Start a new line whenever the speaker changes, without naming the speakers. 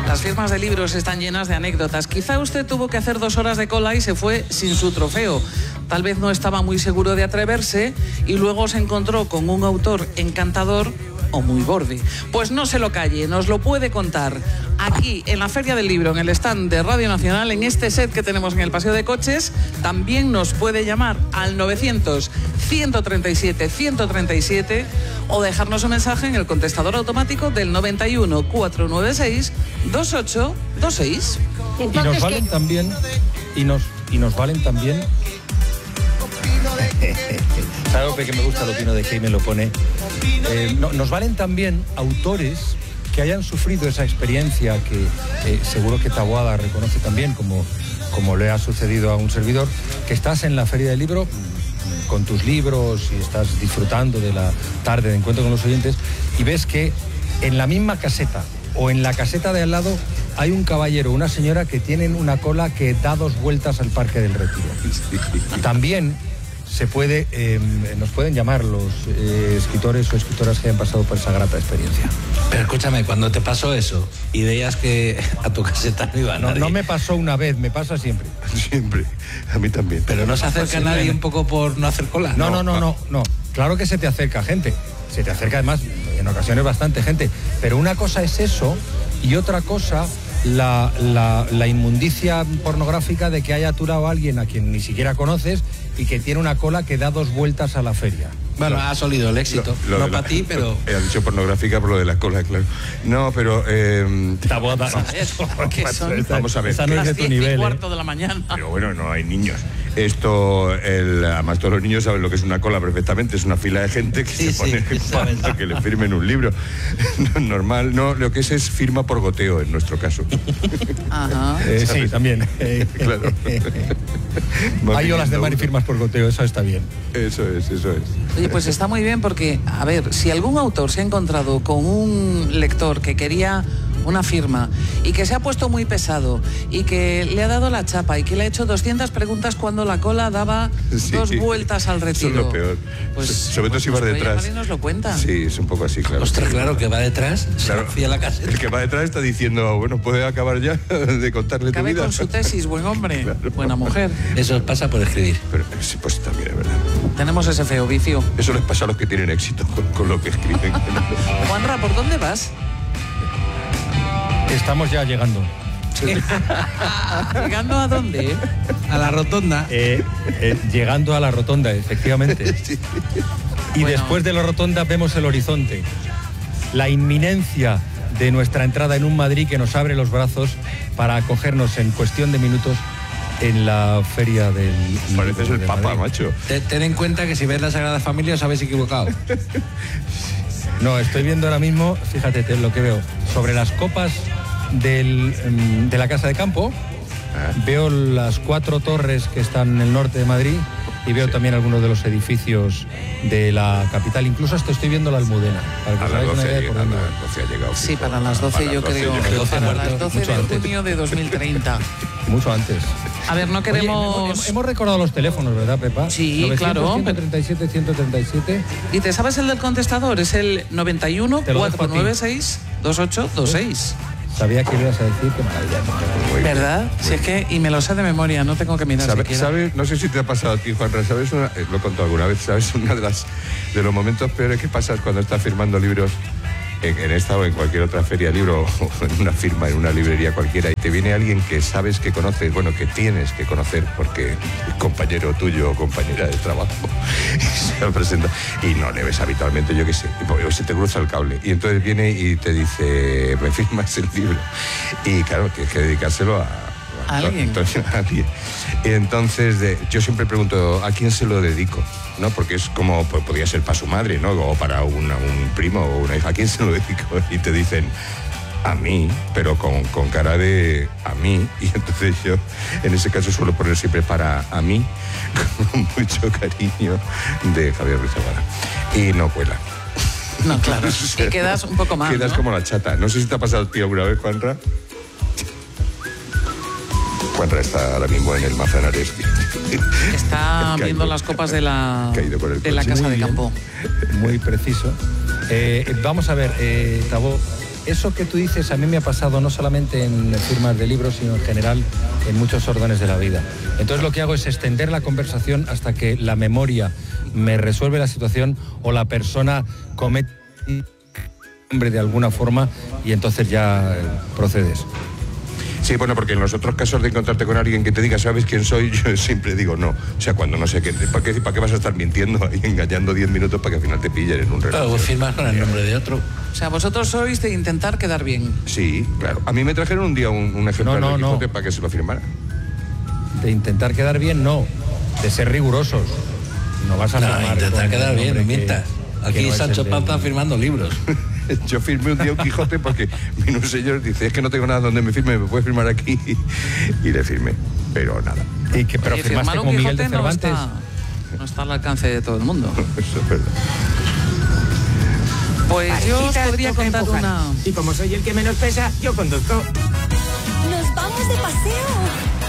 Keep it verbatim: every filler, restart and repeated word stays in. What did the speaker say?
Las firmas de libros están llenas de anécdotas. Quizá usted tuvo que hacer dos horas de cola y se fue sin su trofeo. Tal vez no estaba muy seguro de atreverse y luego se encontró con un autor encantador o muy borde. Pues no se lo calle, nos lo puede contar aquí en la Feria del Libro, en el stand de Radio Nacional, en este set que tenemos en el Paseo de Coches. También nos puede llamar al novecientos, ciento treinta y siete, ciento treinta y siete o dejarnos un mensaje en el contestador automático del noventa y uno, cuatrocientos noventa y seis, veintiocho veintiséis.
Y nos valen también y nos y nos valen también ¿Sabe que me gusta lo que uno de Jaime lo pone? Eh, no, nos valen también autores que hayan sufrido esa experiencia que eh, seguro que Taboada reconoce también, como, como le ha sucedido a un servidor, que estás en la Feria del Libro con tus libros y estás disfrutando de la tarde de encuentro con los oyentes y ves que en la misma caseta o en la caseta de al lado hay un caballero o una señora que tienen una cola que da dos vueltas al Parque del Retiro. También se puede, eh, nos pueden llamar los eh, escritores o escritoras que hayan pasado por esa grata experiencia.
Pero escúchame, cuando te pasó eso y veías que a tu caseta no iba nadie...
No, no me pasó una vez, me pasa siempre.
Siempre, a mí también.
Pero no se acerca a nadie un poco por no hacer cola.
No, no, no, no, no. Claro que se te acerca gente. Se te acerca además, en ocasiones bastante gente. Pero una cosa es eso y otra cosa... La, la, la inmundicia pornográfica de que haya aturado a alguien a quien ni siquiera conoces y que tiene una cola que da dos vueltas a la feria.
Bueno, ha solido el éxito. Lo, lo no para ti, pero...
He dicho pornográfica por lo de la cola, claro. No, pero... Eh,
Taboada.
Vamos a ver.
Esa no es de tu nivel.
Cuarto ¿eh? de la mañana.
Pero bueno, no hay niños. Esto, el, además todos los niños saben lo que es una cola perfectamente. Es una fila de gente que
sí,
se pone
sí,
para que le firmen un libro. Normal, no, lo que es es firma por goteo en nuestro caso.
Ajá.
Eh, sí, también.
Claro.
Hay olas de mar y firmas por goteo, eso está bien.
Eso es, eso es.
Oye, pues está muy bien porque, a ver, si algún autor se ha encontrado con un lector que quería una firma y que se ha puesto muy pesado y que le ha dado la chapa y que le ha hecho doscientas preguntas cuando la cola daba sí, dos vueltas al Retiro.
Eso es lo peor.
Pues,
sobre todo
pues
si vas detrás.
Y nos lo cuenta.
Sí, es un poco así, claro.
Ostras, claro, que va detrás,
claro.
Se la caseta.
El que va detrás está diciendo, bueno, puede acabar ya de contarle
Cabe
tu vida.
con su tesis, buen hombre, claro. Buena mujer.
Eso pasa por escribir.
Pero sí, pues también es verdad.
Tenemos ese feo vicio.
Eso les pasa a los que tienen éxito con, con lo que escriben.
Juanra, ¿por dónde vas?
Estamos ya llegando.
¿Llegando a dónde?
A la rotonda.
Eh, eh, llegando a la rotonda, efectivamente. Sí. Y bueno, después de la rotonda vemos el horizonte. La inminencia de nuestra entrada en un Madrid que nos abre los brazos para acogernos en cuestión de minutos en la feria del...
Pareces el Papa,
Madrid.
macho.
Ten, ten en cuenta que si ves la Sagrada Familia os habéis equivocado.
No, estoy viendo ahora mismo, fíjate te, lo que veo, sobre las copas del, de la Casa de Campo, ah. veo las cuatro torres que están en el norte de Madrid y veo sí. también algunos de los edificios de la capital, incluso hasta estoy viendo la Almudena.
Para que a las doce, llega, a las doce ha llegado.
Sí, para las doce yo creo, para las doce de
antes.
junio de dos mil treinta.
Mucho antes.
A ver, no queremos...
Oye, hemos, hemos recordado los teléfonos, ¿verdad, Pepa?
Sí,
novecientos,
claro.
ciento treinta y siete, ciento treinta y siete.
¿Y te sabes el del contestador? Es el noventa y uno, cuatrocientos noventa y seis, veintiocho veintiséis.
Sabía que ibas a decir que maravilla.
¿Verdad? Muy si es que, y me lo sé de memoria, no tengo que mirar
¿Sabe,
siquiera.
¿sabes? No sé si te ha pasado a ti, Juanra, ¿sabes? Una, lo he contado alguna vez, ¿sabes? Una de las de los momentos peores que pasas cuando estás firmando libros en, en esta o en cualquier otra feria de libro o en una firma, en una librería cualquiera, y te viene alguien que sabes que conoces, bueno, que tienes que conocer porque es compañero tuyo o compañera de trabajo y se presenta y no le ves habitualmente, yo qué sé, y se te cruza el cable y entonces viene y te dice, me firmas el libro y claro, tienes que dedicárselo a
¿A alguien?
A alguien. Entonces, de, yo siempre pregunto, ¿a quién se lo dedico? ¿No? Porque es como, pues, podría ser para su madre, ¿no? O para una, un primo o una hija. ¿A quién se lo dedico? Y te dicen, a mí, pero con, con cara de a mí. Y entonces yo, en ese caso, suelo poner siempre para a mí, con mucho cariño, de Javier Ruiz Zabala. Y no cuela.
No, claro. Y quedas un poco más,
Quedas
¿no?
como la chata. No sé si te ha pasado a ti alguna vez, Juanra. Juanra está ahora mismo en el Manzanares.
Está viendo las copas de la, de la Casa de Campo.
Muy preciso. Eh, vamos a ver, eh, Tabo, eso que tú dices a mí me ha pasado no solamente en firmas de libros, sino en general en muchos órdenes de la vida. Entonces lo que hago es extender la conversación hasta que la memoria me resuelve la situación o la persona comete de alguna forma y entonces ya procedes.
Sí, bueno, porque en los otros casos de encontrarte con alguien que te diga, ¿sabes quién soy? Yo siempre digo no. O sea, cuando no sé qué, ¿para qué, para qué vas a estar mintiendo y engañando diez minutos para que al final te pillen en un reloj?
Claro, vos firmas con el nombre de otro.
O sea, vosotros sois de intentar quedar bien.
Sí, claro. A mí me trajeron un día un, un ejemplar
no, no,
de Quijote
no.
para que se lo firmara.
De intentar quedar bien, no. De ser rigurosos. No vas a
No,
firmar
intentar
con
quedar
el
bien, no
nombre que-
mientas.
que
Aquí
no es
Sancho
el del-
Panza firmando libros.
Yo firmé un día un Quijote porque vino un señor y dice, es que no tengo nada donde me firme, me puedes firmar aquí. Y le firmé, pero nada.
Y que, pero
Oye,
firmaste
firmar un
con Miguel de
Quijote no
Cervantes.
está, no está al alcance de todo el mundo.
Eso es verdad.
Pues yo os
Parejitas,
podría
toca
contar
empujar.
una...
Y como soy el que menos pesa, yo conduzco.
¡Nos vamos de paseo!